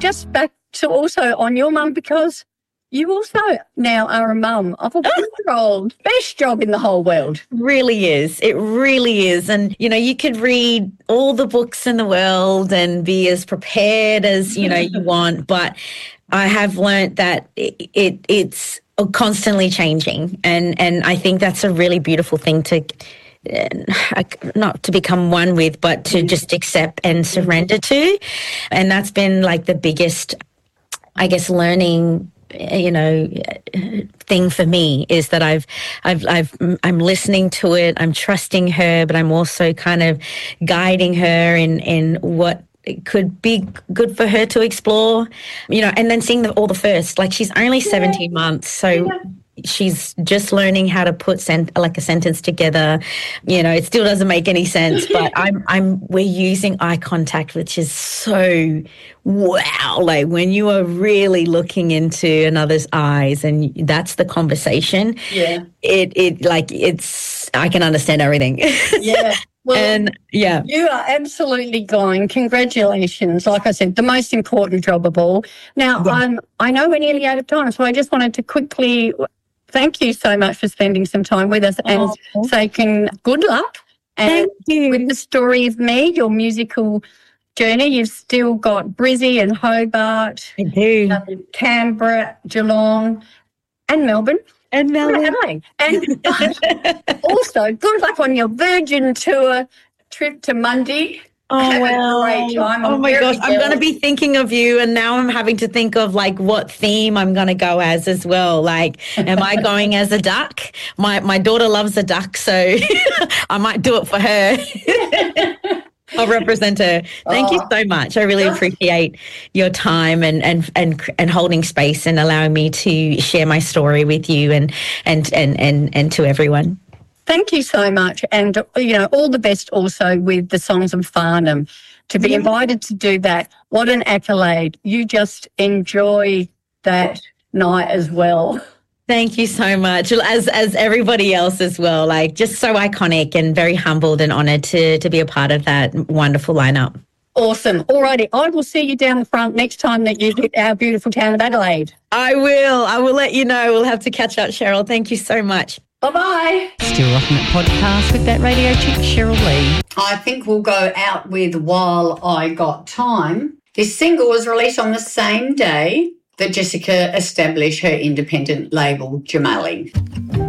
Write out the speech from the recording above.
just back to also on your mum, because you also now are a mum of a 1-year-old. Best job in the whole world. Really is. It really is. And, you know, you could read all the books in the world and be as prepared as, you know, you want. But I have learnt that it's constantly changing. And I think that's a really beautiful thing to not to become one with, but to just accept and surrender to. And that's been like the biggest, I guess, learning, you know, thing for me, is that I'm listening to it, I'm trusting her, but I'm also kind of guiding her in what it could be good for her to explore, you know, and then seeing all the first, like she's only 17 months. So she's just learning how to put a sentence together. You know, it still doesn't make any sense, but we're using eye contact, which is so wow. Like when you are really looking into another's eyes and that's the conversation. Yeah. I can understand everything. Yeah. Well, and yeah, you are absolutely going. Congratulations. Like I said, the most important job of all. Now, I know we're nearly out of time, so I just wanted to quickly thank you so much for spending some time with us and say good luck. And thank you. With the story of me, your musical journey, you've still got Brizzy and Hobart. I do. Canberra, Geelong and Melbourne. And Adelaide. And also, good luck on your Virgin Tour trip to Mundy. Oh, wow. Great time. Oh, my gosh. I'm going to be thinking of you, and now I'm having to think of, like, what theme I'm going to go as well. Like, am I going as a duck? My daughter loves a duck, so I might do it for her. I'll represent her. Thank you so much. I really appreciate your time and holding space and allowing me to share my story with you and to everyone. Thank you so much. And, you know, all the best also with the Songs of Farnham. To be invited to do that, what an accolade. You just enjoy that night as well. Thank you so much. As everybody else as well, like just so iconic and very humbled and honoured to be a part of that wonderful lineup. Awesome. All righty. I will see you down the front next time that you hit our beautiful town of Adelaide. I will let you know. We'll have to catch up, Cheryl. Thank you so much. Bye-bye. Still Rocking It podcast with that radio chick, Cheryl Lee. I think we'll go out with While I Got Time. This single was released on the same day that Jessica established her independent label, Jamali.